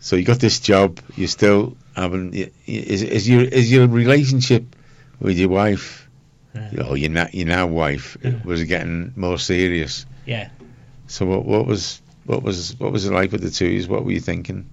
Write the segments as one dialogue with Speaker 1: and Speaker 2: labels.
Speaker 1: So you got this job. You still having is your relationship with your wife, or your now wife, was it getting more serious?
Speaker 2: Yeah.
Speaker 1: So what was it like with the two of you? What were you thinking?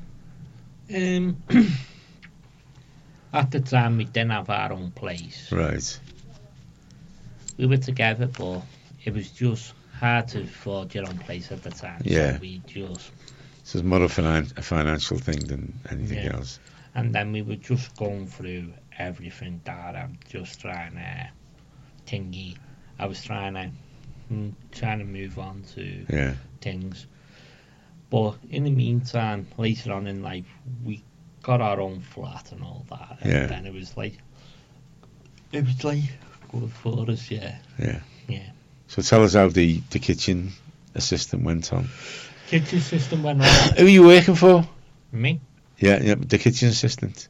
Speaker 2: At the time, we didn't have our own place.
Speaker 1: Right.
Speaker 2: We were together, but it was just hard to afford your own place at the time.
Speaker 1: Yeah.
Speaker 2: So we just...
Speaker 1: So it's more a financial thing than anything else.
Speaker 2: And then we were just going through everything that I'm just trying to thingy. I was trying to move on to things. But in the meantime, later on in life, we got our own flat and all that. And then it was like good for us, yeah.
Speaker 1: So tell us how the kitchen assistant went on.
Speaker 2: Kitchen assistant went on.
Speaker 1: Who are you working for?
Speaker 2: Me?
Speaker 1: Yeah, the kitchen assistant.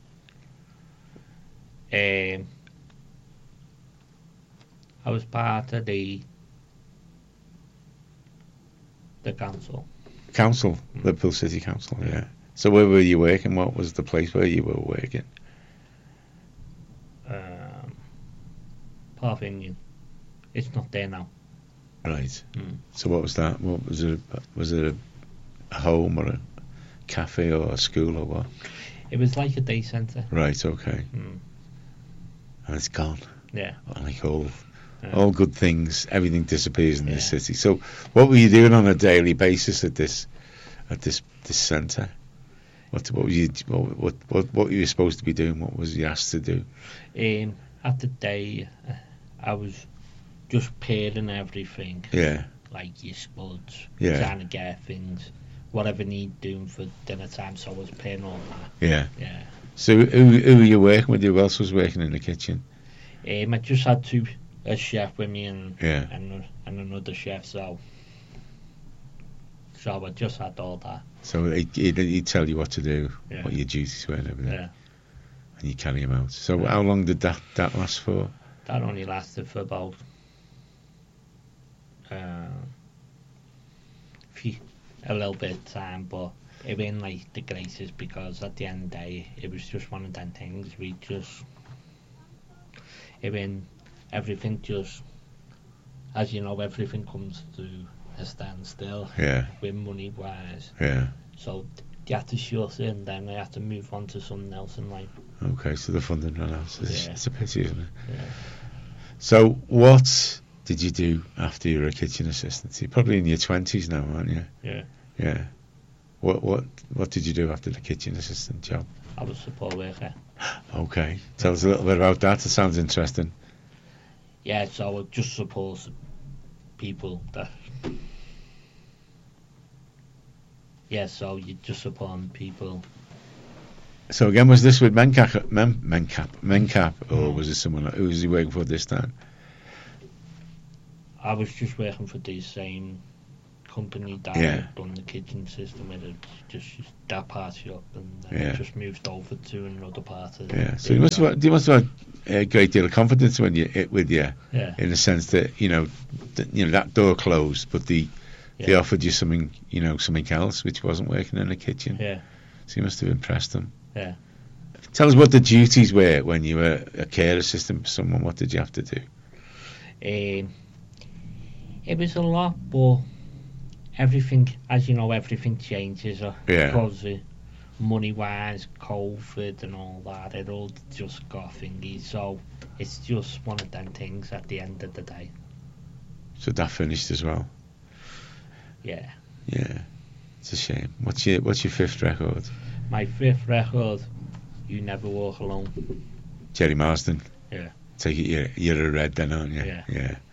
Speaker 2: I was part of the council.
Speaker 1: Liverpool City Council, yeah. So where were you working? What was the place where you were working?
Speaker 2: Park Union. It's not there now.
Speaker 1: Right. So what was that? What was it? Was it a home or a cafe or a school or what?
Speaker 2: It was like a day centre.
Speaker 1: Right. Okay. And it's gone.
Speaker 2: Yeah.
Speaker 1: Like all good things, everything disappears in this city. So what were you doing on a daily basis at this centre? What were you supposed to be doing? What was you asked to do?
Speaker 2: At the day, I was just pairing everything.
Speaker 1: Yeah.
Speaker 2: Like your spuds,
Speaker 1: trying
Speaker 2: to get things, whatever need doing for dinner time. So I was pairing all that.
Speaker 1: Yeah. So who were you working with? Who else was working in the kitchen?
Speaker 2: I just had a chef with me and another chef. So I just had all that.
Speaker 1: So he'd tell you what to do, what your duties were and everything.
Speaker 2: Yeah.
Speaker 1: And you carry them out. So how long did that last for?
Speaker 2: That only lasted for about a little bit of time, but it wasn't like the greatest, because at the end of the day, it was just one of them things. Everything just, as you know, everything comes to a standstill. With money wise. So you have to shut it, and then I have to move on to something else in life.
Speaker 1: Okay, so the funding ran out. It's a pity, isn't it?
Speaker 2: Yeah.
Speaker 1: So what did you do after you were a kitchen assistant? You're probably in your 20s now, aren't you? Yeah. What did you do after the kitchen assistant job?
Speaker 2: I was a support worker.
Speaker 1: Okay, tell us a little bit about that. It sounds interesting.
Speaker 2: Yeah, so I just support people that... Yeah, so you just support people.
Speaker 1: So again, was this with Mencap, or was it someone who was he working for this time?
Speaker 2: I was just working for the same company that I'd done the kitchen system with. It just that part shop, and then it just moved over to another part of it.
Speaker 1: So you must have had a great deal of confidence with you, in the sense that that door closed, but they offered you something else which wasn't working in the kitchen. So you must have impressed them. Tell us what the duties were when you were a care assistant for someone. What did you have to do?
Speaker 2: It was a lot, but everything, as you know, everything changes because of money-wise, COVID and all that. It all just got thingy. So it's just one of them things at the end of the day.
Speaker 1: So that finished as well?
Speaker 2: Yeah.
Speaker 1: It's a shame. What's your fifth record?
Speaker 2: My fifth record, You Never Walk Alone.
Speaker 1: Jerry Marsden.
Speaker 2: Yeah.
Speaker 1: Take it you're a red then, aren't you?
Speaker 2: Yeah.